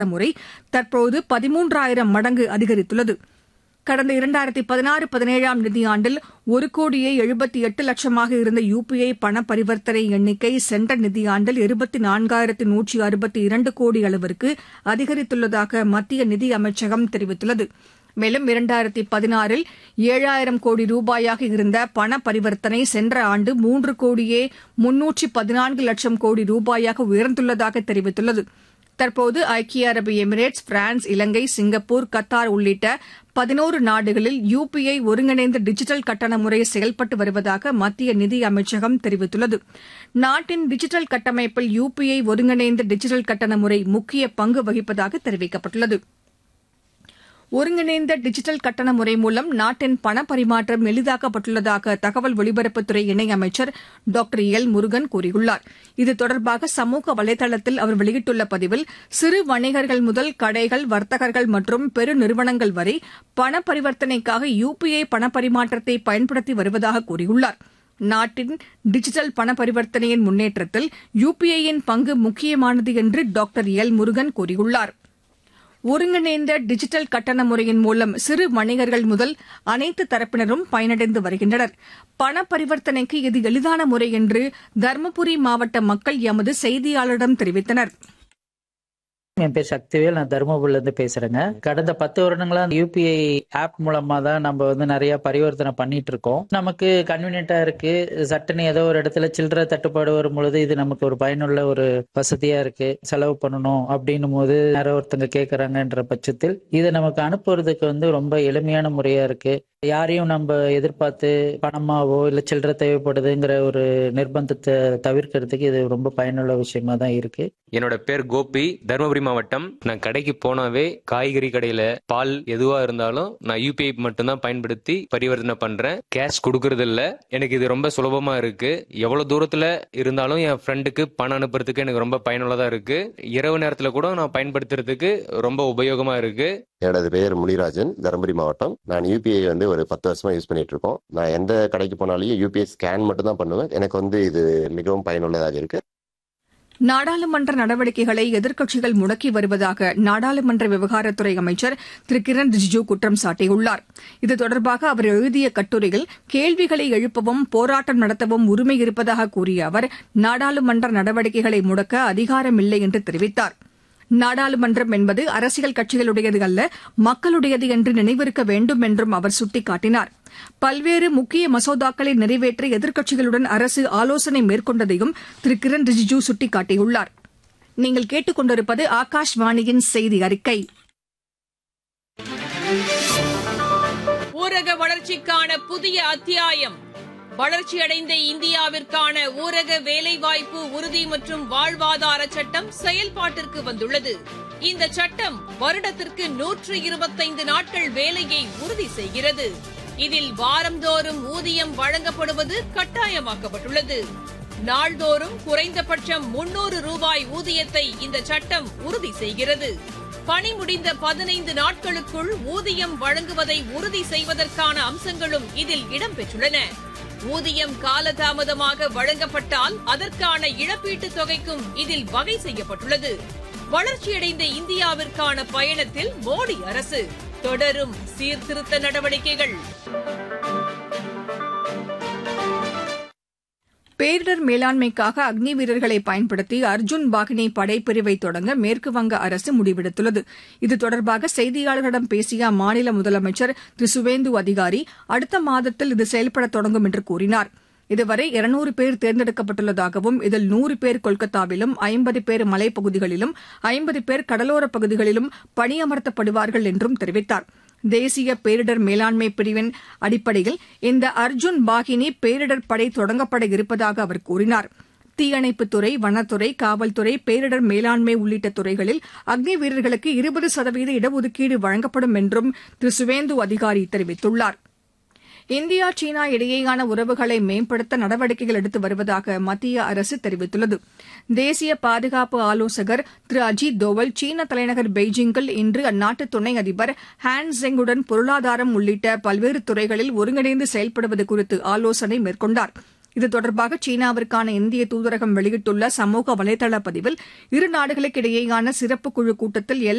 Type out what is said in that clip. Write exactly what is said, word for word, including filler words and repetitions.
முறை தற்போது பதிமூன்றாயிரம் மடங்கு அதிகரித்துள்ளது. கடந்த இரண்டாயிரத்து பதினாறு பதினேழாம் நிதியாண்டில் ஒரு கோடியே எழுபத்தி எட்டு லட்சமாக இருந்த யுபிஐ பண பரிவர்த்தனை எண்ணிக்கை சென்ற நிதியாண்டில் இருபத்தி நான்காயிரத்து நூற்றி அறுபத்தி இரண்டு கோடி அளவிற்கு அதிகரித்துள்ளதாக மத்திய நிதி அமைச்சகம் தெரிவித்துள்ளது. மேலும் இரண்டாயிரத்து பதினாறில் ஏழாயிரம் கோடி ரூபாயாக இருந்த பண பரிவர்த்தனை சென்ற ஆண்டு மூன்று கோடியே முன்னூற்றி பதினான்கு லட்சம் கோடி ரூபாயாக உயர்ந்துள்ளதாக தெரிவித்துள்ளது. தற்போது ஐக்கிய அரபு எமிரேட்ஸ், பிரான்ஸ், இலங்கை, சிங்கப்பூர், கத்தார் உள்ளிட்ட பதினோரு நாடுகளில் யுபிஐ ஒருங்கிணைந்த டிஜிட்டல் கட்டண முறை செயல்பட்டு வருவதாக மத்திய நிதி அமைச்சகம் தெரிவித்துள்ளது. நாட்டின் டிஜிட்டல் கட்டமைப்பில் யுபிஐ ஒருங்கிணைந்த டிஜிட்டல் கட்டண முறை முக்கிய பங்கு வகிப்பதாக தெரிவிக்கப்பட்டுள்ளது. ஒருங்கிணைந்த டிஜிட்டல் கட்டண முறை மூலம் நாட்டின் பண பரிமாற்றம் எளிதாக்கப்பட்டுள்ளதாக தகவல் ஒலிபரப்புத்துறை இணையமைச்சர் டாக்டர் எல் முருகன் கூறியுள்ளார். இது தொடர்பாக சமூக வலைதளத்தில் அவர் வெளியிட்டுள்ள பதிவில், சிறு வணிகர்கள் முதல் கடைகள், வர்த்தகர்கள் மற்றும் பெருநிறுவனங்கள் வரை பண பரிவர்த்தனைக்காக யுபிஐ பண பரிமாற்றத்தை பயன்படுத்தி வருவதாக கூறியுள்ளார். நாட்டின் டிஜிட்டல் பண பரிவர்த்தனையின் முன்னேற்றத்தில் யுபிஐயின் பங்கு முக்கியமானது என்று டாக்டர் எல் முருகன் கூறியுள்ளார். ஒருங்கிணைந்த டிஜிட்டல் கட்டண முறையின் மூலம் சிறு வணிகர்கள் முதல் அனைத்து தரப்பினரும் பயனடைந்து வருகின்றனர். பண பரிவர்த்தனைக்கு இது எளிதான முறை என்று தருமபுரி மாவட்ட மக்கள் எமது செய்தியாளரிடம் தெரிவித்தனர். என் பேர் சக்திவேல், நான் தருமபுரில இருந்து பேசுறேங்க. கடந்த பத்து வருடங்களா யூபிஐ ஆப் மூலமா தான் நம்ம வந்து நிறைய பரிவர்த்தனை பண்ணிட்டு இருக்கோம். நமக்கு கன்வீனியன்டா இருக்கு. சட்டுன்னு ஏதோ ஒரு இடத்துல சில்லறை தட்டுப்பாடு வரும் பொழுது இது நமக்கு ஒரு பயனுள்ள ஒரு வசதியா இருக்கு. செலவு பண்ணணும் அப்படின்னும் போது யாரோ ஒருத்தங்க கேட்கறாங்கன்ற பட்சத்தில் இதை நமக்கு அனுப்புறதுக்கு வந்து ரொம்ப எளிமையான முறையா இருக்கு. யாரையும் நம்ம எதிர்பார்த்து பணமாவோ இல்ல சில்லறை தேவைப்படுதுங்கிற ஒரு நிர்பந்தத்தை தவிர்க்கிறதுக்கு இது ரொம்ப பயனுள்ள விஷயமா தான் இருக்கு. என்னோட பேர் கோபி, தருமபுரி மாவட்டம். நான் கடைக்கு போனாவே காய்கறி கடையில பால் எதுவா இருந்தாலும் நான் யூபிஐ மட்டும் தான் பயன்படுத்தி பரிவர்த்தனை பண்றேன். கேஷ் கொடுக்கறது இல்ல. எனக்கு இது ரொம்ப சுலபமா இருக்கு. எவ்வளவு தூரத்துல இருந்தாலும் என் ஃப்ரெண்டுக்கு பணம் அனுப்புறதுக்கு எனக்கு ரொம்ப பயனுள்ளதா இருக்கு. இரவு நேரத்துல கூட நான் பயன்படுத்துறதுக்கு ரொம்ப உபயோகமா இருக்கு. எனது பெயர் முனிராஜன், தருமபுரி மாவட்டம். நான் யூபிஐ வந்து ஒரு பத்து வருஷமா யூஸ் பண்ணிட்டு இருக்கோம். நான் எந்த கடைக்கு போனாலும் யூபிஐ ஸ்கேன் மட்டும் தான் பண்ணுவேன். எனக்கு வந்து இது மிகவும் பயனுள்ளதாக இருக்கு. நாடாளுமன்ற நடவடிக்கைகளை எதிர்க்கட்சிகள் முடக்கி வருவதாக நாடாளுமன்ற விவகாரத்துறை அமைச்சர் திரு கிரண் ரிஜிஜூ குற்றம் சாட்டியுள்ளார். இது தொடர்பாக அவர் எழுதிய கட்டுரையில் கேள்விகளை எழுப்பவும் போராட்டம் நடத்தவும் உரிமை இருப்பதாக கூறிய அவர் நாடாளுமன்ற நடவடிக்கைகளை முடக்க அதிகாரமில்லை என்று தெரிவித்தார். நாடாளுமன்றம் என்பது அரசியல் கட்சிகளுடையது அல்ல, மக்களுடையது என்று நினைவிருக்க வேண்டும் என்றும் அவர் சுட்டிக்காட்டினார். பல்வேறு முக்கிய மசோதாக்களை நிறைவேற்ற எதிர்க்கட்சிகளுடன் அரசு ஆலோசனை மேற்கொண்டதையும் திரு கிரண் ரிஜிஜூ சுட்டிக்காட்டியுள்ளார். நீங்கள் கேட்டுக் கொண்டிருப்பது ஆகாஷ்வாணியின் செய்தி அறிக்கை. ஊரக வளர்ச்சிக்கான புதிய அத்தியாயம். வளர்ச்சியடைந்த இந்தியாவிற்கான ஊரக வேலைவாய்ப்பு உறுதி மற்றும் வாழ்வாதார சட்டம் செயல்பாட்டிற்கு வந்துள்ளது. இந்த சட்டம் வருடத்திற்கு நூற்று இருபத்தைந்து நாட்கள் வேலையை உறுதி செய்கிறது. இதில் வாரந்தோறும் ஊதியம் வழங்கப்படுவது கட்டாயமாக்கப்பட்டுள்ளது. நாள்தோறும் குறைந்தபட்சம் முன்னூறு ரூபாய் ஊதியத்தை இந்த சட்டம் உறுதி செய்கிறது. பணி முடிந்த பதினைந்து நாட்களுக்குள் ஊதியம் வழங்குவதை உறுதி செய்வதற்கான அம்சங்களும் இதில் இடம்பெற்றுள்ளன. ஊதியம் காலதாமதமாக வழங்கப்பட்டால் அதற்கான இழப்பீட்டுத் தொகைக்கும் இதில் வகை செய்யப்பட்டுள்ளது. வளர்ச்சியடைந்த இந்தியாவிற்கான பயணத்தில் மோடி அரசு தொடரும் சீர்திருத்த நடவடிக்கைகள். பேரிடர் மேலாண்மைக்காக அக்னி வீரர்களை பயன்படுத்தி அர்ஜுன் பாகினி படைப்பிரிவை தொடங்க மேற்குவங்க அரசு முடிவெடுத்துள்ளது. இது தொடர்பாக செய்தியாளர்களிடம் பேசிய அம்மாநில முதலமைச்சர் திரு சுவேந்து அதிகாரி அடுத்த மாதத்தில் இது செயல்பட தொடங்கும் என்று கூறினார். இதுவரை இருநூறு பேர் தேர்ந்தெடுக்கப்பட்டுள்ளதாகவும் இதில் நூறு பேர் கொல்கத்தாவிலும், ஐம்பது பேர் மலைப்பகுதிகளிலும், ஐம்பது பேர் கடலோரப் பகுதிகளிலும் பணியமர்த்தப்படுவார்கள் என்றும் தெரிவித்தார். தேசிய பேரிடர் மேலாண்மை பிரிவின் அடிப்படையில் இந்த அர்ஜுன் பாகினி பேரிடர் படை தொடங்கப்பட இருப்பதாக அவர் கூறினார். தீயணைப்புத்துறை, வனத்துறை, காவல்துறை, பேரிடர் மேலாண்மை உள்ளிட்ட துறைகளில் அக்னி வீரர்களுக்கு இருபது சதவீத இடஒதுக்கீடு வழங்கப்படும் என்றும் திரு சுவேந்து அதிகாரி தெரிவித்துள்ளார். இந்தியா சீனா இடையேயான உறவுகளை மேம்படுத்த நடவடிக்கைகள் எடுத்து வருவதாக மத்திய அரசு தெரிவித்துள்ளது. தேசிய பாதுகாப்பு ஆலோசகர் திரு அஜித் தோவல் சீன தலைநகர் பெய்ஜிங்கில் இன்று அந்நாட்டு துணை அதிபர் ஹான் ஜெங்குடன் பொருளாதாரம் உள்ளிட்ட பல்வேறு துறைகளில் ஒருங்கிணைந்து செயல்படுவது குறித்து ஆலோசனை மேற்கொண்டார். இது தொடர்பாக சீனாவிற்கான இந்திய தூதரகம் வெளியிட்டுள்ள சமூக வலைதள பதிவில் இரு நாடுகளுக்கு இடையேயான சிறப்பு குழு கூட்டத்தில் எல்லை